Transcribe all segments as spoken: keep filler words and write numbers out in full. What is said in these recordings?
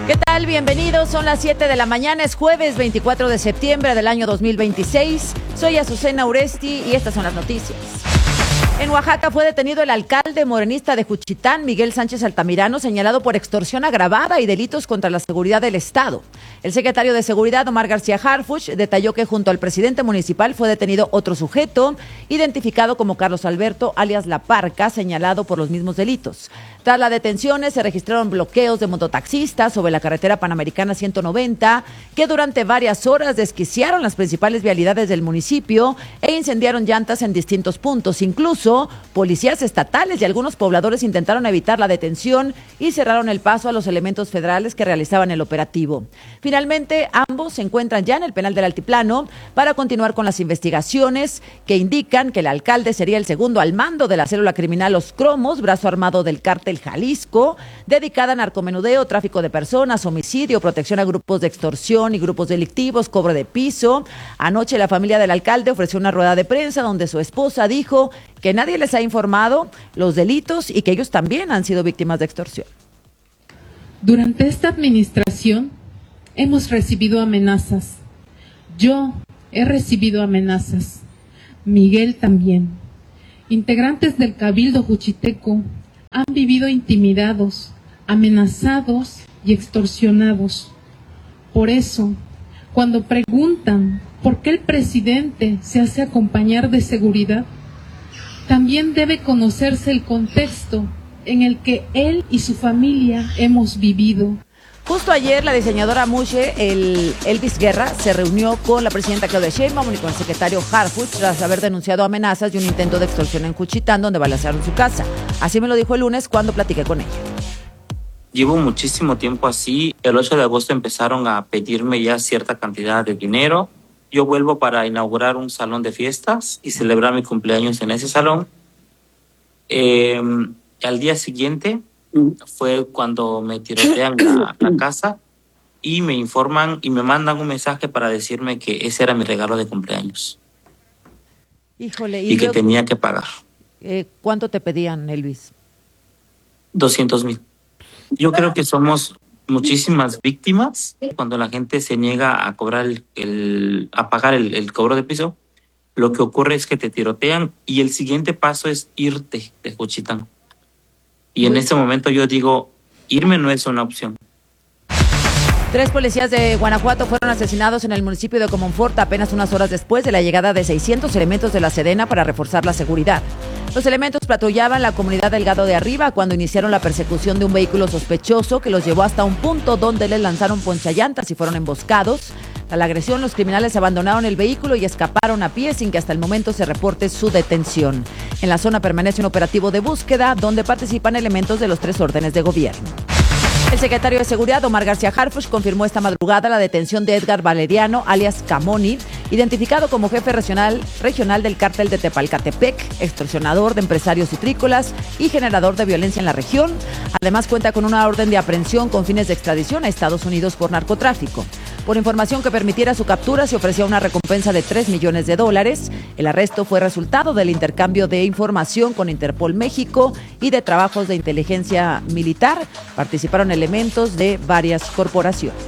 ¿Qué tal? Bienvenidos, son las siete de la mañana, es jueves veinticuatro de septiembre del año dos mil veintiséis. Soy Azucena Uresti y estas son las noticias. En Oaxaca fue detenido el alcalde morenista de Juchitán, Miguel Sánchez Altamirano, señalado por extorsión agravada y delitos contra la seguridad del Estado. El secretario de Seguridad, Omar García Harfuch, detalló que junto al presidente municipal fue detenido otro sujeto, identificado como Carlos Alberto, alias La Parca, señalado por los mismos delitos. Tras las detenciones, se registraron bloqueos de mototaxistas sobre la carretera Panamericana ciento noventa, que durante varias horas desquiciaron las principales vialidades del municipio e incendiaron llantas en distintos puntos. Incluso, policías estatales y algunos pobladores intentaron evitar la detención y cerraron el paso a los elementos federales que realizaban el operativo. Finalmente, ambos se encuentran ya en el penal del Altiplano para continuar con las investigaciones que indican que el alcalde sería el segundo al mando de la célula criminal Los Cromos, brazo armado del cártel Jalisco, dedicada a narcomenudeo, tráfico de personas, homicidio, protección a grupos de extorsión y grupos delictivos, cobro de piso. Anoche la familia del alcalde ofreció una rueda de prensa donde su esposa dijo que nadie les ha informado los delitos y que ellos también han sido víctimas de extorsión. Durante esta administración hemos recibido amenazas. Yo he recibido amenazas. Miguel también. Integrantes del Cabildo Juchiteco han vivido intimidados, amenazados y extorsionados. Por eso, cuando preguntan por qué el presidente se hace acompañar de seguridad, también debe conocerse el contexto en el que él y su familia hemos vivido. Justo ayer, la diseñadora Mushe, el Elvis Guerra, se reunió con la presidenta Claudia Sheinbaum y con el secretario Harfuch tras haber denunciado amenazas y un intento de extorsión en Juchitán, donde balacearon su casa. Así me lo dijo el lunes cuando platiqué con ella. Llevo muchísimo tiempo así. El ocho de agosto empezaron a pedirme ya cierta cantidad de dinero. Yo vuelvo para inaugurar un salón de fiestas y celebrar mi cumpleaños en ese salón. Eh, al día siguiente fue cuando me tirotean la, la casa y me informan y me mandan un mensaje para decirme que ese era mi regalo de cumpleaños. Híjole, y, y que yo, tenía que pagar. Eh, ¿Cuánto te pedían, Elvis? doscientos mil. Yo creo que somos muchísimas víctimas cuando la gente se niega a cobrar el, el a pagar el, el cobro de piso. Lo que ocurre es que te tirotean y el siguiente paso es irte de Juchitán. Y en este momento yo digo, irme no es una opción. Tres policías de Guanajuato fueron asesinados en el municipio de Comonfort apenas unas horas después de la llegada de seiscientos elementos de la Sedena para reforzar la seguridad. Los elementos patrullaban la comunidad Delgado de Arriba cuando iniciaron la persecución de un vehículo sospechoso que los llevó hasta un punto donde les lanzaron ponchallantas y fueron emboscados. Tras la agresión, los criminales abandonaron el vehículo y escaparon a pie sin que hasta el momento se reporte su detención. En la zona permanece un operativo de búsqueda donde participan elementos de los tres órdenes de gobierno. El secretario de Seguridad, Omar García Harfuch, confirmó esta madrugada la detención de Edgar Valeriano, alias Camoni, identificado como jefe regional, regional del cártel de Tepalcatepec, extorsionador de empresarios citrícolas y generador de violencia en la región. Además, cuenta con una orden de aprehensión con fines de extradición a Estados Unidos por narcotráfico. Por información que permitiera su captura, se ofrecía una recompensa de tres millones de dólares. El arresto fue resultado del intercambio de información con Interpol México y de trabajos de inteligencia militar. Participaron elementos de varias corporaciones.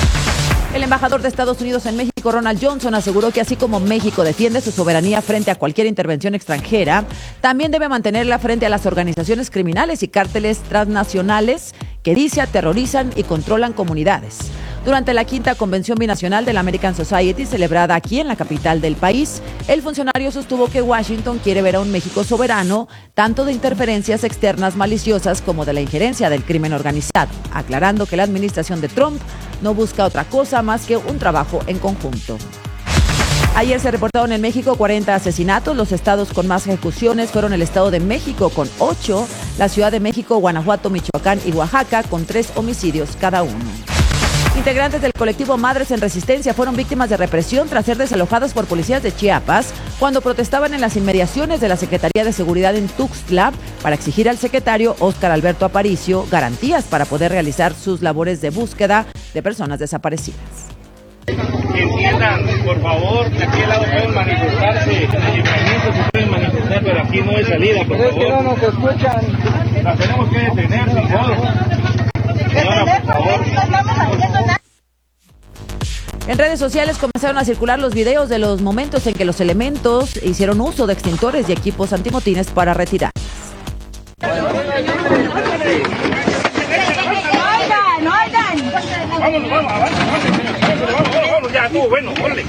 El embajador de Estados Unidos en México, Ronald Johnson, aseguró que así como México defiende su soberanía frente a cualquier intervención extranjera, también debe mantenerla frente a las organizaciones criminales y cárteles transnacionales que dice aterrorizan y controlan comunidades. Durante la quinta convención binacional de la American Society, celebrada aquí en la capital del país, el funcionario sostuvo que Washington quiere ver a un México soberano, tanto de interferencias externas maliciosas como de la injerencia del crimen organizado, aclarando que la administración de Trump no busca otra cosa más que un trabajo en conjunto. Ayer se reportaron en México cuarenta asesinatos. Los estados con más ejecuciones fueron el Estado de México con ocho, la Ciudad de México, Guanajuato, Michoacán y Oaxaca con tres homicidios cada uno. Integrantes del colectivo Madres en Resistencia fueron víctimas de represión tras ser desalojadas por policías de Chiapas cuando protestaban en las inmediaciones de la Secretaría de Seguridad en Tuxtla para exigir al secretario Óscar Alberto Aparicio garantías para poder realizar sus labores de búsqueda de personas desaparecidas. Que entiendan, por favor, que aquí al lado pueden manifestarse, en el ayuntamiento se pueden manifestar, pero aquí no hay salida, por favor. Es que no nos escuchan. Las tenemos que detener, sin modo. Señora, por favor. En redes sociales comenzaron a circular los videos de los momentos en que los elementos hicieron uso de extintores y equipos antimotines para retirar. Oigan, oigan. Vámonos, vamos, avance, avance, vamos, vamos, vamos, ya, tú, bueno, órale.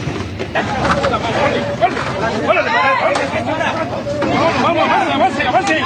Órale, vamos, vamos, avance, avance, avance.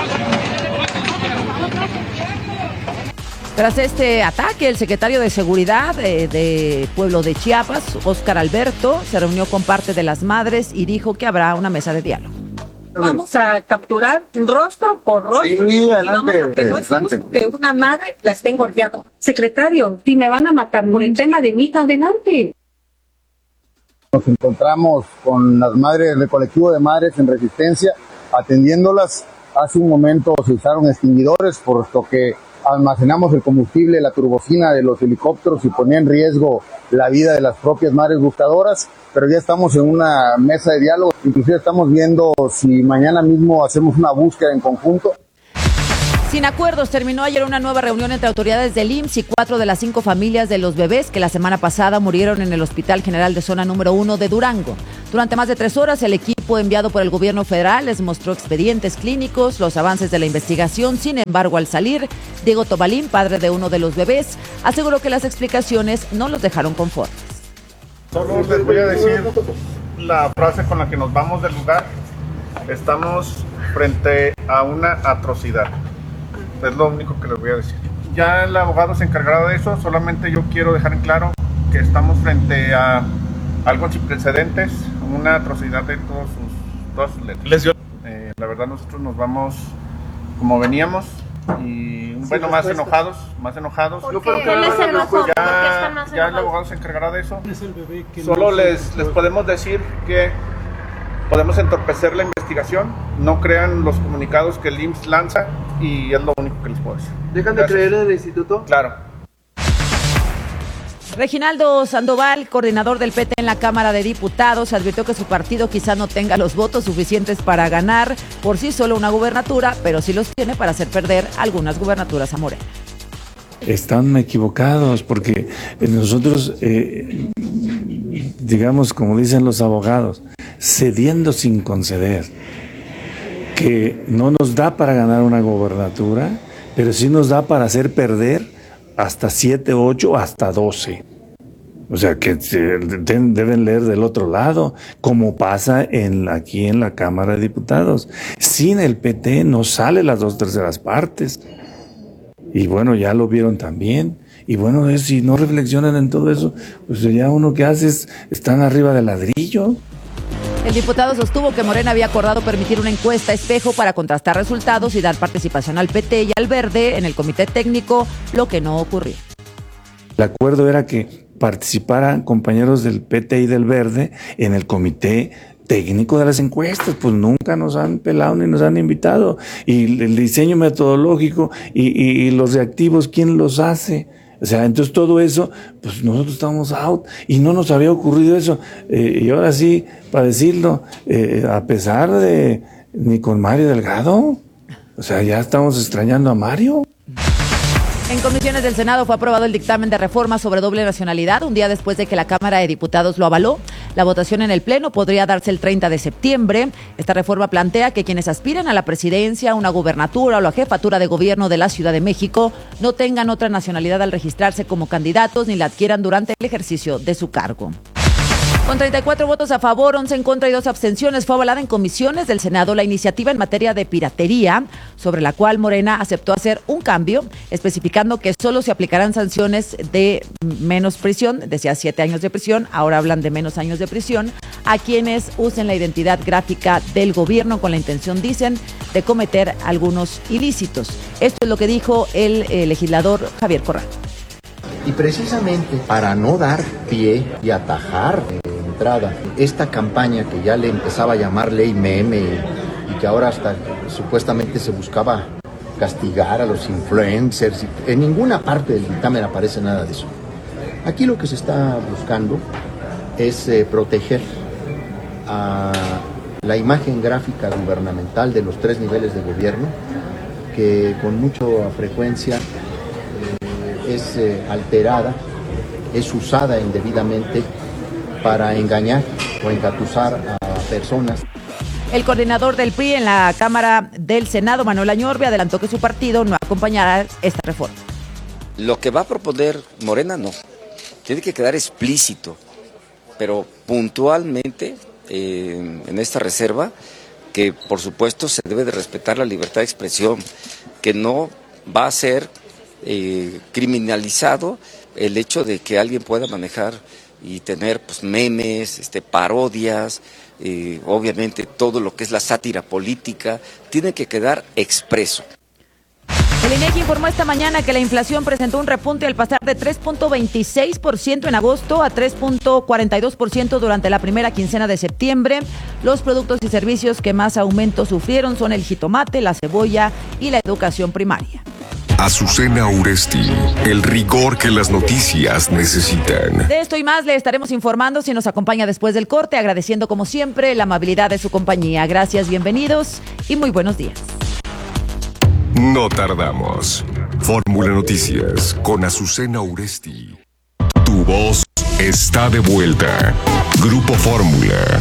Tras este ataque, el secretario de Seguridad de, de Pueblo de Chiapas, Óscar Alberto, se reunió con parte de las madres y dijo que habrá una mesa de diálogo. Vamos a capturar rostro por rostro. Sí, adelante, y vamos a adelante. Que una madre la estén golpeando. Secretario, si me van a matar por el tema de mi hija, adelante. Nos encontramos con las madres del colectivo de madres en resistencia, atendiéndolas. Hace un momento se usaron extinguidores, puesto que almacenamos el combustible, la turbocina de los helicópteros y ponía en riesgo la vida de las propias madres buscadoras, pero ya estamos en una mesa de diálogo, inclusive estamos viendo si mañana mismo hacemos una búsqueda en conjunto. Sin acuerdos, terminó ayer una nueva reunión entre autoridades del I M S S y cuatro de las cinco familias de los bebés que la semana pasada murieron en el Hospital General de Zona número uno de Durango. Durante más de tres horas, el equipo enviado por el gobierno federal les mostró expedientes clínicos, los avances de la investigación. Sin embargo, al salir, Diego Tobalín, padre de uno de los bebés, aseguró que las explicaciones no los dejaron conformes. Solo les voy a decir la frase con la que nos vamos del lugar. Estamos frente a una atrocidad. Es lo único que les voy a decir. Ya el abogado se encargará de eso, solamente yo quiero dejar en claro que estamos frente a algo sin precedentes, una atrocidad de todos sus, todas sus letras. Eh, la verdad nosotros nos vamos como veníamos y bueno, más enojados, más enojados. Ya, ya el abogado se encargará de eso. Solo les, les podemos decir que podemos entorpecer la investigación, no crean los comunicados que el I M S S lanza y es lo único que les puedo decir. ¿Dejan de creer en el instituto? Claro. Reginaldo Sandoval, coordinador del P T en la Cámara de Diputados, advirtió que su partido quizá no tenga los votos suficientes para ganar por sí solo una gubernatura, pero sí los tiene para hacer perder algunas gubernaturas a Morena. Están equivocados porque nosotros, eh, digamos, como dicen los abogados, cediendo sin conceder, que no nos da para ganar una gobernatura, pero sí nos da para hacer perder hasta siete, ocho, hasta doce. O sea, que deben leer del otro lado, como pasa en, aquí en la Cámara de Diputados. Sin el P T no sale las dos terceras partes. Y bueno, ya lo vieron también. Y bueno, es, si no reflexionan en todo eso, pues ya uno que hace es, están arriba del ladrillo. El diputado sostuvo que Morena había acordado permitir una encuesta espejo para contrastar resultados y dar participación al P T y al Verde en el comité técnico, lo que no ocurrió. El acuerdo era que participaran compañeros del P T y del Verde en el comité técnico de las encuestas. Pues nunca nos han pelado ni nos han invitado. Y el diseño metodológico y, y, y los reactivos, ¿quién los hace? O sea, entonces todo eso, pues nosotros estamos out y no nos había ocurrido eso. Eh, y ahora sí, para decirlo, eh, a pesar de ni con Mario Delgado, o sea, ya estamos extrañando a Mario. En comisiones del Senado fue aprobado el dictamen de reforma sobre doble nacionalidad, un día después de que la Cámara de Diputados lo avaló. La votación en el Pleno podría darse el treinta de septiembre. Esta reforma plantea que quienes aspiren a la presidencia, una gubernatura o la jefatura de gobierno de la Ciudad de México no tengan otra nacionalidad al registrarse como candidatos ni la adquieran durante el ejercicio de su cargo. Con treinta y cuatro votos a favor, once en contra y dos abstenciones, fue avalada en comisiones del Senado la iniciativa en materia de piratería, sobre la cual Morena aceptó hacer un cambio, especificando que solo se aplicarán sanciones de menos prisión, decía siete años de prisión, ahora hablan de menos años de prisión, a quienes usen la identidad gráfica del gobierno con la intención, dicen, de cometer algunos ilícitos. Esto es lo que dijo el eh, legislador Javier Corral. Y precisamente para no dar pie y atajar de entrada esta campaña que ya le empezaba a llamar ley meme y que ahora hasta supuestamente se buscaba castigar a los influencers, en ninguna parte del dictamen aparece nada de eso. Aquí lo que se está buscando es eh, proteger a la imagen gráfica gubernamental de los tres niveles de gobierno, que con mucha frecuencia es eh, alterada es usada indebidamente para engañar o engatusar a personas. El coordinador del P R I en la Cámara del Senado, Manuel Añorbe, adelantó que su partido no acompañará esta reforma. Lo que va a proponer Morena no, tiene que quedar explícito, pero puntualmente eh, en esta reserva, que por supuesto se debe de respetar la libertad de expresión, que no va a ser eh, criminalizado el hecho de que alguien pueda manejar y tener pues memes, este, parodias, eh, obviamente todo lo que es la sátira política, tiene que quedar expreso. El INEGI informó esta mañana que la inflación presentó un repunte al pasar de tres punto veintiséis por ciento en agosto a tres punto cuarenta y dos por ciento durante la primera quincena de septiembre. Los productos y servicios que más aumento sufrieron son el jitomate, la cebolla y la educación primaria. Azucena Uresti, el rigor que las noticias necesitan. De esto y más le estaremos informando si nos acompaña después del corte, agradeciendo como siempre la amabilidad de su compañía. Gracias, bienvenidos y muy buenos días. No tardamos. Fórmula Noticias con Azucena Uresti. Tu voz está de vuelta. Grupo Fórmula.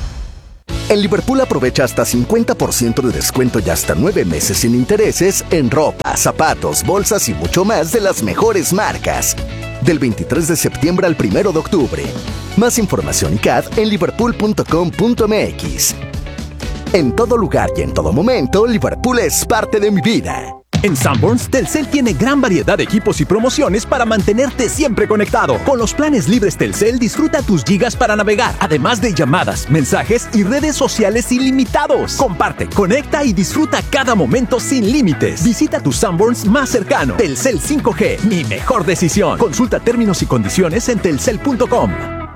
En Liverpool aprovecha hasta cincuenta por ciento de descuento y hasta nueve meses sin intereses en ropa, zapatos, bolsas y mucho más de las mejores marcas. Del veintitrés de septiembre al primero de octubre. Más información y C A D en liverpool punto com punto m x. En todo lugar y en todo momento, Liverpool es parte de mi vida. En Sanborns, Telcel tiene gran variedad de equipos y promociones para mantenerte siempre conectado. Con los planes libres Telcel, disfruta tus gigas para navegar, además de llamadas, mensajes y redes sociales ilimitados. Comparte, conecta y disfruta cada momento sin límites. Visita tu Sanborns más cercano. Telcel cinco G, mi mejor decisión. Consulta términos y condiciones en telcel punto com.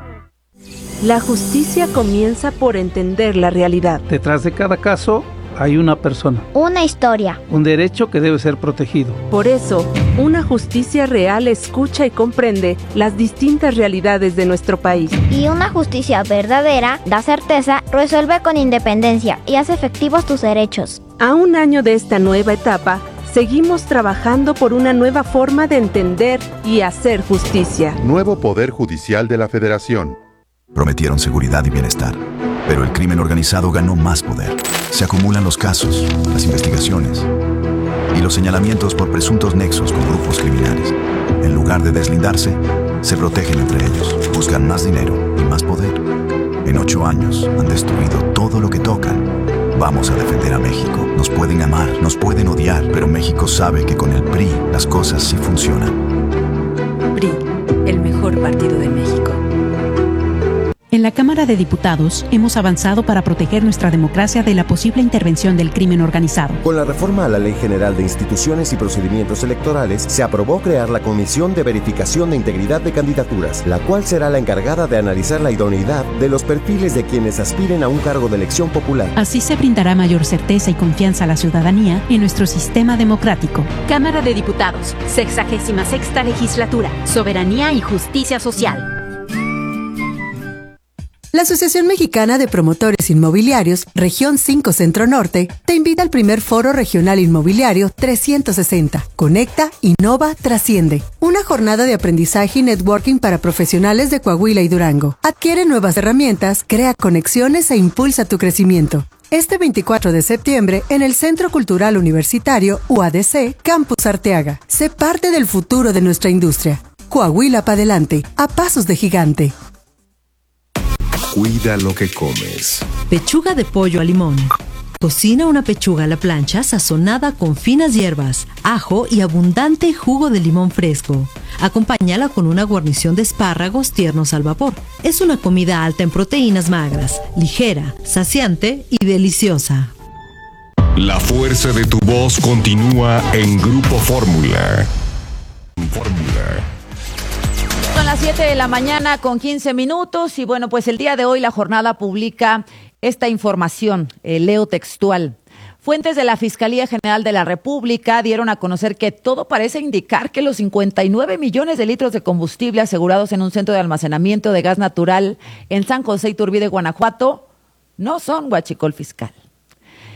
La justicia comienza por entender la realidad. Detrás de cada caso hay una persona. Una historia. Un derecho que debe ser protegido. Por eso, una justicia real escucha y comprende las distintas realidades de nuestro país. Y una justicia verdadera da certeza, resuelve con independencia y hace efectivos tus derechos. A un año de esta nueva etapa, seguimos trabajando por una nueva forma de entender y hacer justicia. Nuevo Poder Judicial de la Federación. Prometieron seguridad y bienestar, pero el crimen organizado ganó más poder. Se acumulan los casos, las investigaciones y los señalamientos por presuntos nexos con grupos criminales. En lugar de deslindarse, se protegen entre ellos, buscan más dinero y más poder. En ocho años han destruido todo lo que tocan. Vamos a defender a México. Nos pueden amar, nos pueden odiar, pero México sabe que con el P R I las cosas sí funcionan. P R I, el mejor partido de México. En la Cámara de Diputados hemos avanzado para proteger nuestra democracia de la posible intervención del crimen organizado. Con la reforma a la Ley General de Instituciones y Procedimientos Electorales, se aprobó crear la Comisión de Verificación de Integridad de Candidaturas, la cual será la encargada de analizar la idoneidad de los perfiles de quienes aspiren a un cargo de elección popular. Así se brindará mayor certeza y confianza a la ciudadanía en nuestro sistema democrático. Cámara de Diputados, sexagésima sexta legislatura, Soberanía y Justicia Social. La Asociación Mexicana de Promotores Inmobiliarios, Región cinco Centro Norte, te invita al primer Foro Regional Inmobiliario trescientos sesenta. Conecta, innova, trasciende. Una jornada de aprendizaje y networking para profesionales de Coahuila y Durango. Adquiere nuevas herramientas, crea conexiones e impulsa tu crecimiento. Este veinticuatro de septiembre, en el Centro Cultural Universitario U A D C, Campus Arteaga. Sé parte del futuro de nuestra industria. Coahuila para adelante, a pasos de gigante. Cuida lo que comes. Pechuga de pollo a limón. Cocina una pechuga a la plancha sazonada con finas hierbas, ajo y abundante jugo de limón fresco. Acompáñala con una guarnición de espárragos tiernos al vapor. Es una comida alta en proteínas magras, ligera, saciante y deliciosa. La fuerza de tu voz continúa en Grupo Fórmula. Fórmula. Son las siete de la mañana con quince minutos y bueno, pues el día de hoy la jornada publica esta información, eh, leo textual. Fuentes de la Fiscalía General de la República dieron a conocer que todo parece indicar que los cincuenta y nueve millones de litros de combustible asegurados en un centro de almacenamiento de gas natural en San José Iturbide, Guanajuato, no son huachicol fiscal.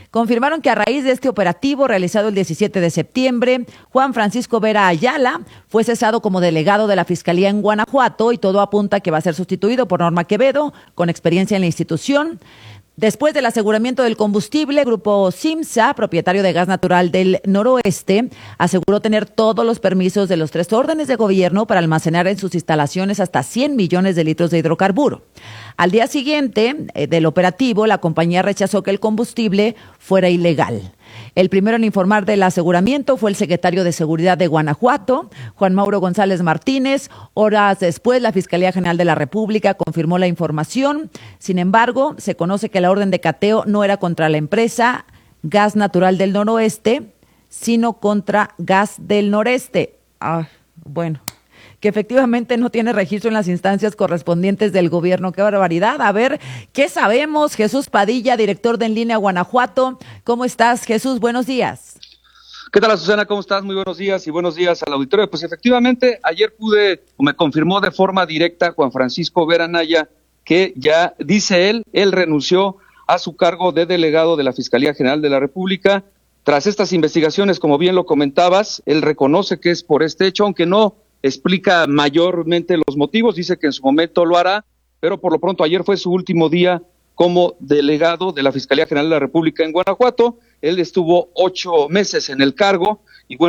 confirmaron que a raíz de este operativo realizado el diecisiete de septiembre, Juan Francisco Vera Ayala fue cesado como delegado de la Fiscalía en Guanajuato y todo apunta a que va a ser sustituido por Norma Quevedo, con experiencia en la institución. Después del aseguramiento del combustible, Grupo Simsa, propietario de Gas Natural del Noroeste, aseguró tener todos los permisos de los tres órdenes de gobierno para almacenar en sus instalaciones hasta cien millones de litros de hidrocarburo. Al día siguiente eh, del operativo, la compañía rechazó que el combustible fuera ilegal. El primero en informar del aseguramiento fue el secretario de Seguridad de Guanajuato, Juan Mauro González Martínez. Horas después, la Fiscalía General de la República confirmó la información. Sin embargo, se conoce que la orden de cateo no era contra la empresa Gas Natural del Noroeste, sino contra Gas del Noreste. Ah, bueno, que efectivamente no tiene registro en las instancias correspondientes del gobierno. ¡Qué barbaridad! A ver, ¿qué sabemos? Jesús Padilla, director de En Línea Guanajuato. ¿Cómo estás, Jesús? Buenos días. ¿Qué tal, Susana? ¿Cómo estás? Muy buenos días y buenos días al auditorio. Pues efectivamente, ayer pude, o me confirmó de forma directa Juan Francisco Vera Anaya, que ya, dice él, él renunció a su cargo de delegado de la Fiscalía General de la República. Tras estas investigaciones, como bien lo comentabas, él reconoce que es por este hecho, aunque no explica mayormente los motivos, dice que en su momento lo hará, pero por lo pronto ayer fue su último día como delegado de la Fiscalía General de la República en Guanajuato. Él estuvo ocho meses en el cargo y bueno,